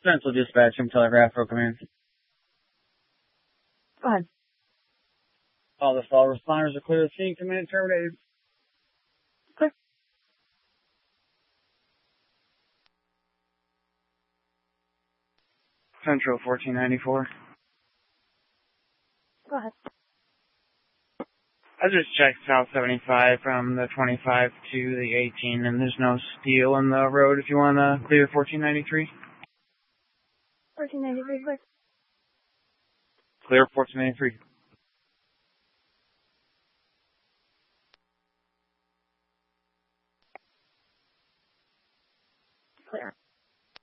Central Dispatch from Telegraph Row Command. Go ahead. All the fall responders are clear. Scene command terminated. Clear. Central 1494. Go ahead. I just checked South 75 from the 25 to the 18, and there's no steel in the road if you want to clear 1493. 1493, clear. Clear 1493.